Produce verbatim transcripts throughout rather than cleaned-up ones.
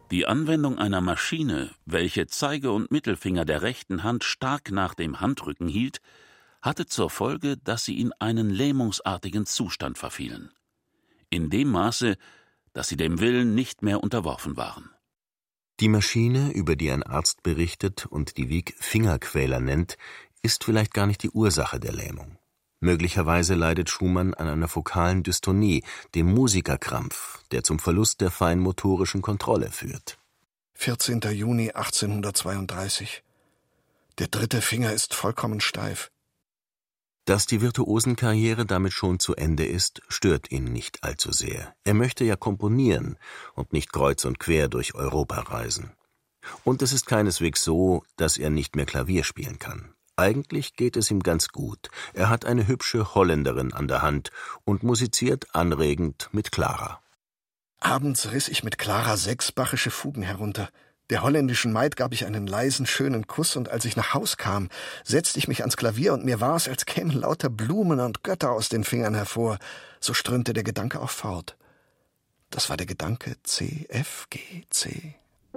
Die Anwendung einer Maschine, welche Zeige- und Mittelfinger der rechten Hand stark nach dem Handrücken hielt, hatte zur Folge, dass sie in einen lähmungsartigen Zustand verfielen. In dem Maße, dass sie dem Willen nicht mehr unterworfen waren. Die Maschine, über die ein Arzt berichtet und die Wieck Fingerquäler nennt, ist vielleicht gar nicht die Ursache der Lähmung. Möglicherweise leidet Schumann an einer fokalen Dystonie, dem Musikerkrampf, der zum Verlust der feinmotorischen Kontrolle führt. vierzehnter Juni achtzehnhundertzweiunddreißig. Der dritte Finger ist vollkommen steif. Dass die Virtuosenkarriere damit schon zu Ende ist, stört ihn nicht allzu sehr. Er möchte ja komponieren und nicht kreuz und quer durch Europa reisen. Und es ist keineswegs so, dass er nicht mehr Klavier spielen kann. Eigentlich geht es ihm ganz gut. Er hat eine hübsche Holländerin an der Hand und musiziert anregend mit Clara. Abends riss ich mit Clara sechs bachische Fugen herunter. Der holländischen Maid gab ich einen leisen, schönen Kuss, und als ich nach Haus kam, setzte ich mich ans Klavier, und mir war es, als kämen lauter Blumen und Götter aus den Fingern hervor. So strömte der Gedanke auch fort. Das war der Gedanke C, F, G, C.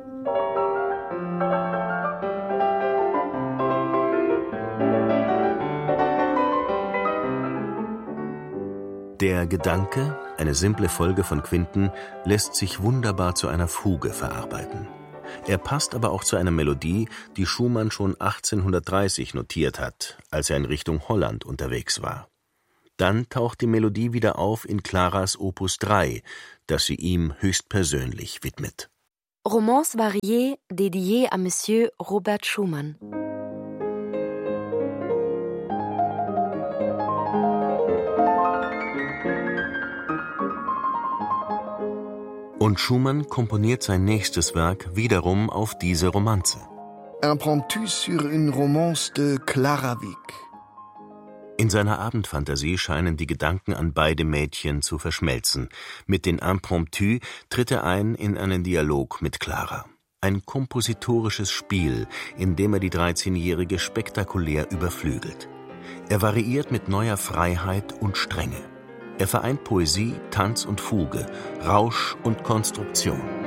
Der Gedanke, eine simple Folge von Quinten, lässt sich wunderbar zu einer Fuge verarbeiten. Er passt aber auch zu einer Melodie, die Schumann schon achtzehnhundertdreißig notiert hat, als er in Richtung Holland unterwegs war. Dann taucht die Melodie wieder auf in Claras Opus drei, das sie ihm höchstpersönlich widmet. Romance variée dédiée à Monsieur Robert Schumann. Und Schumann komponiert sein nächstes Werk wiederum auf diese Romanze. Impromptu sur une romance de Clara Wieck. In seiner Abendfantasie scheinen die Gedanken an beide Mädchen zu verschmelzen. Mit den Impromptus tritt er ein in einen Dialog mit Clara. Ein kompositorisches Spiel, in dem er die dreizehnjährige spektakulär überflügelt. Er variiert mit neuer Freiheit und Strenge. Er vereint Poesie, Tanz und Fuge, Rausch und Konstruktion.